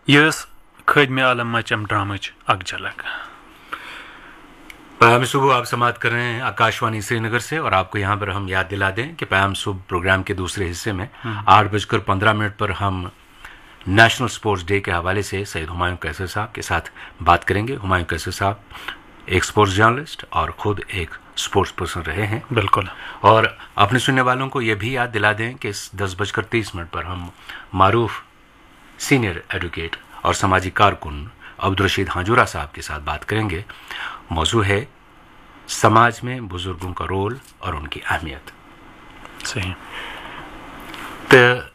Yes खदम आलम मचम ड्रामच अक झलक। पैम सुबह आप समाप्त कर रहे हैं आकाशवाणी श्रीनगर से, और आपको यहाँ पर हम याद दिला दें कि पैम सुबह प्रोग्राम के दूसरे हिस्से में 8:15 पर हम नेशनल स्पोर्ट्स डे के हवाले से सैयद हुमायूं कैसर साहब के साथ बात करेंगे। हुमायूं कैसर साहब एक स्पोर्ट्स जर्नलिस्ट और खुद एक स्पोर्ट्स पर्सन रहे हैं। बिल्कुल। और अपने सुनने वालों को यह भी याद दिला दें कि 10:30 पर हम मारूफ सीनियर एडवोकेट और सामाजिक कारकुन अब्दुल रशीद हाजुरा साहब के साथ बात करेंगे। मौजू है समाज में बुजुर्गों का रोल और उनकी अहमियत। सही। तो